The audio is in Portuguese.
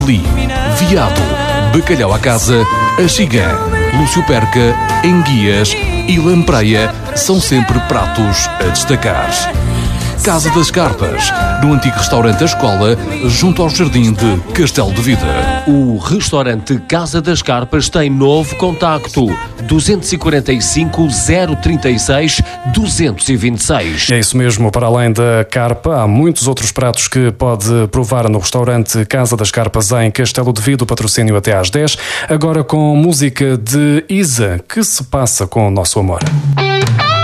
Viado, bacalhau à casa, axigã, Lúcio Perca, enguias e lampreia são sempre pratos a destacar. Casa das Carpas, no antigo restaurante da escola, junto ao jardim de Castelo de Vida. O restaurante Casa das Carpas tem novo contacto: 245 036 226. É isso mesmo, para além da carpa, há muitos outros pratos que pode provar no restaurante Casa das Carpas em Castelo de Vida, o patrocínio até às 10, agora com música de Isa, que se passa com o nosso amor.